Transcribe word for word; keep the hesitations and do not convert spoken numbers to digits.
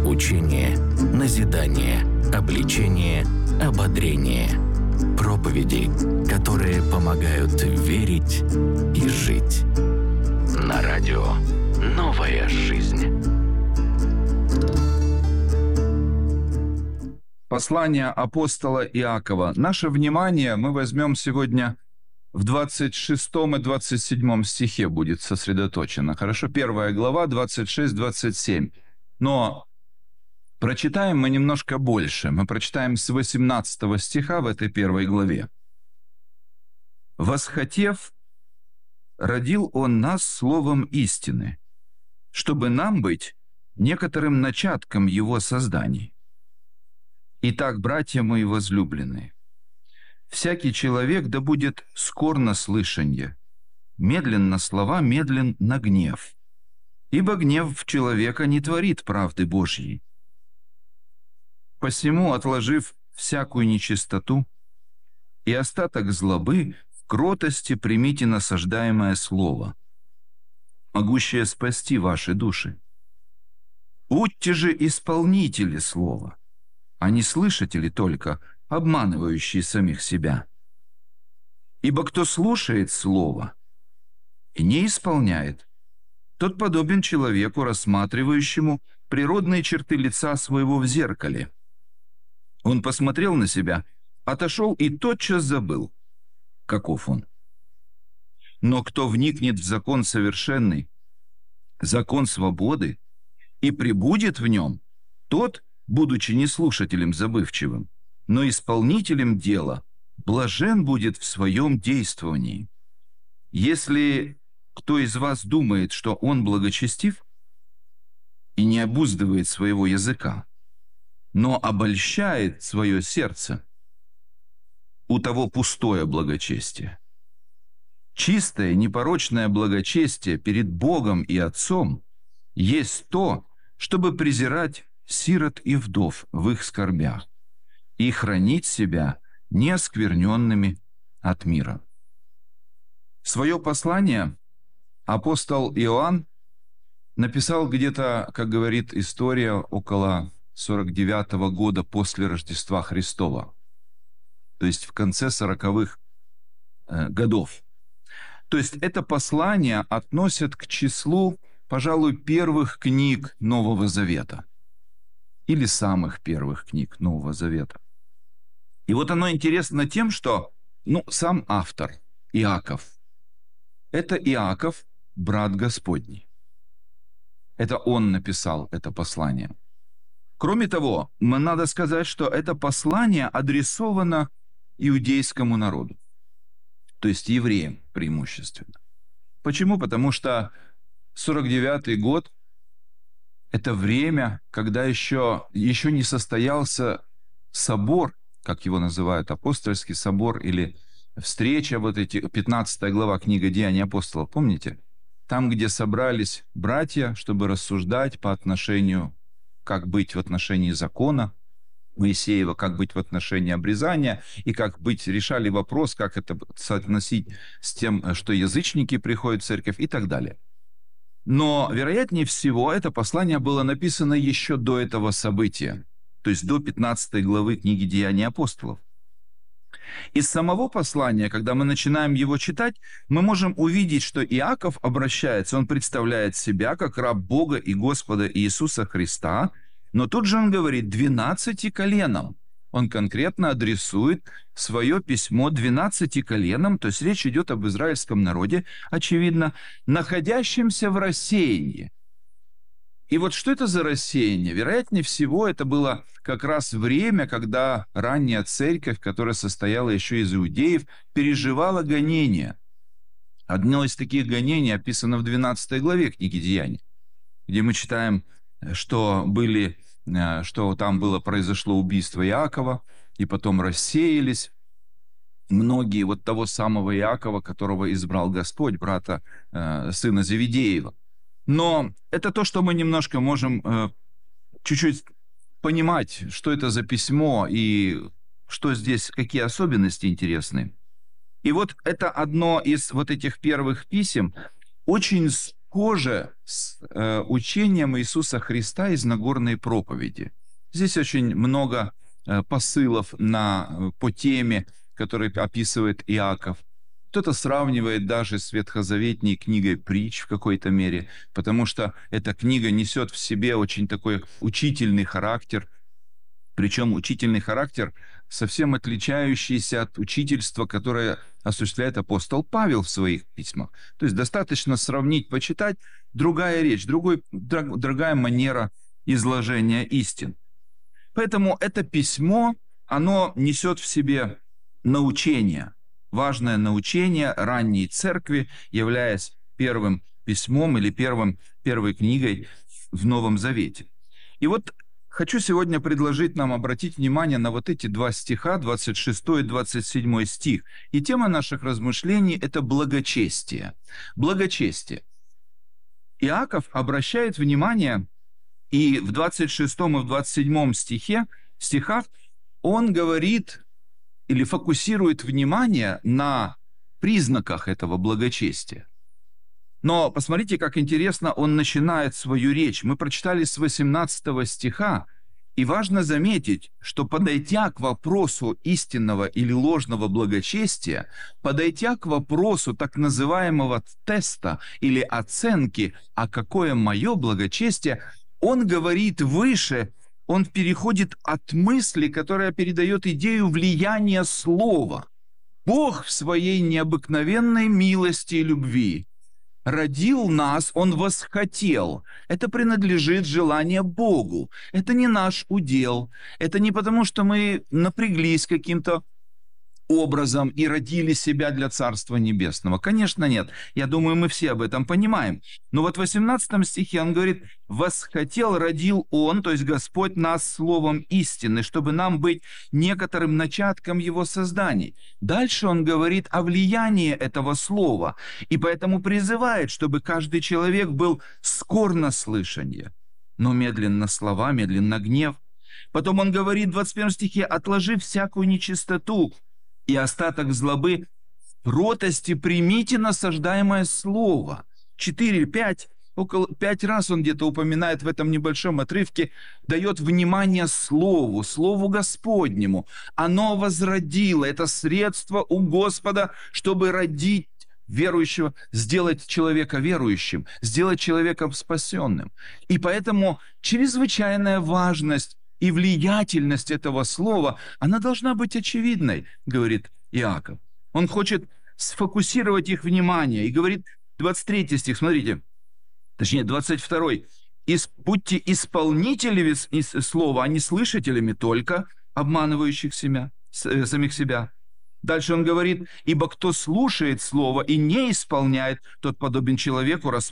Учение, назидание, обличение, ободрение. Проповеди, которые помогают верить и жить. На радио «Новая жизнь». Послание апостола Иакова. Наше внимание мы возьмем сегодня в двадцать шестом и двадцать седьмом стихе будет сосредоточено. Хорошо? Первая глава, двадцать шесть двадцать семь. Но прочитаем мы немножко больше. Мы прочитаем с восемнадцатого стиха в этой первой главе. «Восхотев, родил Он нас словом истины, чтобы нам быть некоторым начатком Его созданий. Итак, братья мои возлюбленные, всякий человек да будет скор на слышанье, медлен на слова, медлен на гнев, ибо гнев в человека не творит правды Божьей. Посему, отложив всякую нечистоту и остаток злобы, в кротости примите насаждаемое слово, могущее спасти ваши души. Будьте же исполнители слова, а не слышатели только, обманывающие самих себя. Ибо кто слушает слово и не исполняет, тот подобен человеку, рассматривающему природные черты лица своего в зеркале. Он посмотрел на себя, отошел и тотчас забыл, каков он. Но кто вникнет в закон совершенный, закон свободы, и пребудет в нем, тот, будучи не слушателем забывчивым, но исполнителем дела, блажен будет в своем действовании. Если кто из вас думает, что он благочестив и не обуздывает своего языка, но обольщает свое сердце, у того пустое благочестие. Чистое, непорочное благочестие перед Богом и Отцом есть то, чтобы презирать сирот и вдов в их скорбях и хранить себя неоскверненными от мира». Свое послание апостол Иоанн написал где-то, как говорит история, около сорок девятого года после Рождества Христова, то есть в конце сороковых э, годов. То есть это послание относят к числу, пожалуй, первых книг Нового Завета или самых первых книг Нового Завета. И вот оно интересно тем, что ну, сам автор, Иаков, это Иаков, брат Господний. Это он написал это послание. Кроме того, надо сказать, что это послание адресовано иудейскому народу, то есть евреям преимущественно. Почему? Потому что сорок девятый год – это время, когда еще, еще не состоялся собор, как его называют, апостольский собор или встреча, вот эти, пятнадцатая глава книга «Деяния апостолов», помните? Там, где собрались братья, чтобы рассуждать по отношению, как быть в отношении закона Моисеева, как быть в отношении обрезания, и как быть, решали вопрос, как это соотносить с тем, что язычники приходят в церковь и так далее. Но, вероятнее всего, это послание было написано еще до этого события, то есть до пятнадцатой главы книги «Деяния апостолов». Из самого послания, когда мы начинаем его читать, мы можем увидеть, что Иаков обращается, он представляет себя как раб Бога и Господа Иисуса Христа, но тут же он говорит «двенадцати коленам». Он конкретно адресует свое письмо двенадцати коленам, то есть речь идет об израильском народе, очевидно, находящемся в рассеянии. И вот что это за рассеяние? Вероятнее всего, это было как раз время, когда ранняя церковь, которая состояла еще из иудеев, переживала гонения. Одно из таких гонений описано в двенадцатой главе книги «Деяний», где мы читаем, что, были, что там было, произошло убийство Иакова, и потом рассеялись многие вот того самого Иакова, которого избрал Господь, брата, сына Зеведеева. Но это то, что мы немножко можем э, чуть-чуть понимать, что это за письмо и что здесь, какие особенности интересны. И вот это одно из вот этих первых писем, очень схоже с э, учением Иисуса Христа из Нагорной проповеди. Здесь очень много э, посылов на, по теме, которые описывает Иаков. Кто-то сравнивает даже с ветхозаветней книгой «Притч» в какой-то мере, потому что эта книга несет в себе очень такой учительный характер, причем учительный характер, совсем отличающийся от учительства, которое осуществляет апостол Павел в своих письмах. То есть достаточно сравнить, почитать, другая речь, другой, другая манера изложения истин. Поэтому это письмо, оно несет в себе научение, важное научение ранней церкви, являясь первым письмом или первым, первой книгой в Новом Завете. И вот хочу сегодня предложить нам обратить внимание на вот эти два стиха, двадцать шестой и двадцать седьмой стих. И тема наших размышлений – это благочестие. Благочестие. Иаков обращает внимание, и в двадцать шестом и в двадцать седьмом стихе, стихах он говорит или фокусирует внимание на признаках этого благочестия. Но посмотрите, как интересно он начинает свою речь. Мы прочитали с восемнадцатого стиха, и важно заметить, что подойдя к вопросу истинного или ложного благочестия, подойдя к вопросу так называемого теста или оценки, а какое мое благочестие, он говорит выше, он переходит от мысли, которая передает идею влияния слова. Бог в своей необыкновенной милости и любви родил нас, Он восхотел. Это принадлежит желание Богу. Это не наш удел. Это не потому, что мы напряглись каким-то образом и родили себя для Царства Небесного. Конечно, нет. Я думаю, мы все об этом понимаем. Но вот в восемнадцатом стихе он говорит: «Восхотел, родил Он», то есть Господь, нас словом истины, чтобы нам быть некоторым начатком Его созданий. Дальше он говорит о влиянии этого слова, и поэтому призывает, чтобы каждый человек был скор на слышание, но медленно слова, медленно гнев. Потом он говорит в двадцать первом стихе: «Отложи всякую нечистоту и остаток злобы, в кротости примите насаждаемое слово». Четыре, пять, около пять раз он где-то упоминает в этом небольшом отрывке, дает внимание слову, слову Господнему. Оно возродило, это средство у Господа, чтобы родить верующего, сделать человека верующим, сделать человека спасенным. И поэтому чрезвычайная важность и влиятельность этого слова, она должна быть очевидной, говорит Иаков. Он хочет сфокусировать их внимание и говорит, двадцать третий стих, смотрите, точнее, двадцать второй. «Будьте исполнителями слова, а не слышателями только, обманывающих себя, самих себя». Дальше он говорит: «Ибо кто слушает слово и не исполняет, тот подобен человеку,